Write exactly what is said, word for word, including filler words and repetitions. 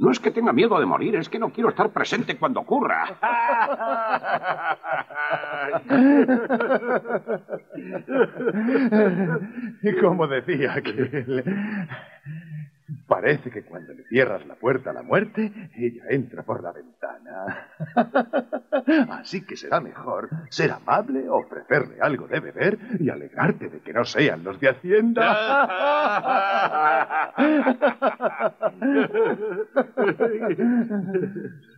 No es que tenga miedo de morir, es que no quiero estar presente cuando ocurra. Y como decía aquel... Parece que cuando le cierras la puerta a la muerte, ella entra por la ventana. Así que será mejor ser amable, ofrecerle algo de beber y alegrarte de que no sean los de Hacienda.